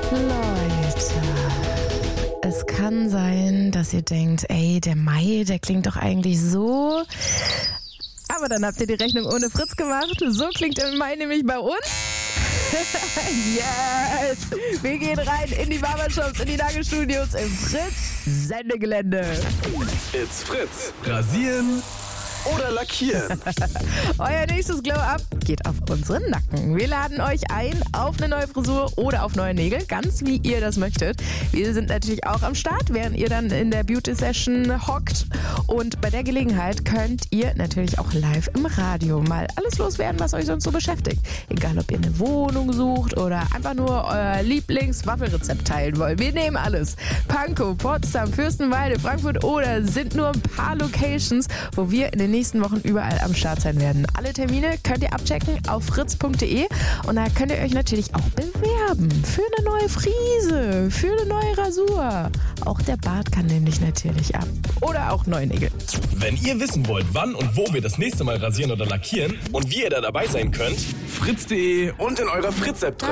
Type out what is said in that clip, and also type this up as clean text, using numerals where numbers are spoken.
Leute, es kann sein, dass ihr denkt, ey, der Mai, der klingt doch eigentlich so. Aber dann habt ihr die Rechnung ohne Fritz gemacht. So klingt der Mai nämlich bei uns. Yes! Wir gehen rein in die Barbershops, in die Nagelstudios im Fritz-Sendegelände. It's Fritz. Rasieren oder lackieren? Euer nächstes Glow-Up geht auf unseren Nacken. Wir laden euch ein auf eine neue Frisur oder auf neue Nägel, ganz wie ihr das möchtet. Wir sind natürlich auch am Start, während ihr dann in der Beauty-Session hockt. Und bei der Gelegenheit könnt ihr natürlich auch live im Radio mal alles loswerden, was euch sonst so beschäftigt. Egal, ob ihr eine Wohnung sucht oder einfach nur euer Lieblingswaffelrezept teilen wollt. Wir nehmen alles. Pankow, Potsdam, Fürstenwalde, Frankfurt oder sind nur ein paar Locations, wo wir in den nächsten Wochen überall am Start sein werden. Alle Termine könnt ihr abchecken auf fritz.de und da könnt ihr euch natürlich auch bewerben für eine neue Frise, für eine neue Rasur. Auch der Bart kann nämlich natürlich ab. Oder auch neue Nägel. Wenn ihr wissen wollt, wann und wo wir das nächste Mal rasieren oder lackieren und wie ihr da dabei sein könnt, fritz.de und in eurer Fritz-App drin.